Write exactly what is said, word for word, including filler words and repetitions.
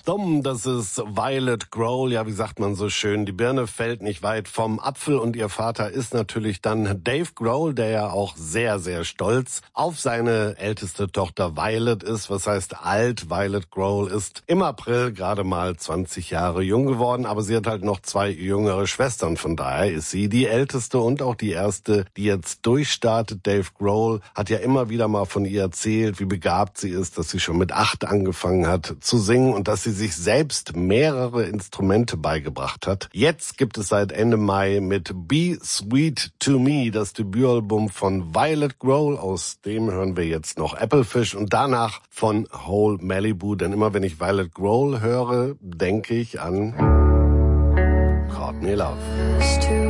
dumm, das ist Violet Grohl. Ja, wie sagt man so schön, die Birne fällt nicht weit vom Apfel. Und ihr Vater ist natürlich dann Dave Grohl, der ja auch sehr, sehr stolz auf seine älteste Tochter Violet ist. Was heißt alt? Violet Grohl ist im April gerade mal zwanzig Jahre jung geworden. Aber sie hat halt noch zwei jüngere Schwestern. Von daher ist sie die älteste und auch die erste, die jetzt durchstartet. Dave Grohl hat ja immer wieder mal von ihr erzählt, wie begabt sie ist, dass sie schon mit acht angefangen hat zu singen und dass sie sich selbst mehrere Instrumente beigebracht hat. Jetzt gibt es seit Ende Mai mit Be Sweet to Me das Debütalbum von Violet Grohl. Aus dem hören wir jetzt noch Applefish und danach von Whole Malibu. Denn immer wenn ich Violet Grohl höre, denke ich an Courtney Love.